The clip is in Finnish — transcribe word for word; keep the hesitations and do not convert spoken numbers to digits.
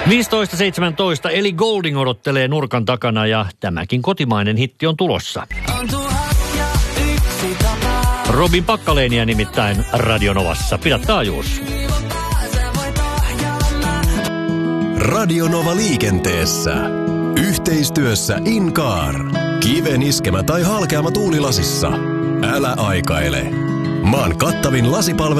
viisitoista seitsemäntoista eli Golding odottelee nurkan takana ja tämäkin kotimainen hitti on tulossa. Robin Pakkaleenia nimittäin Radionovassa. Pidä taajuus. Radionova liikenteessä. Yhteistyössä Incar. Kiven iskemä tai halkeama tuulilasissa. Älä aikaile. Maan kattavin lasipalvelu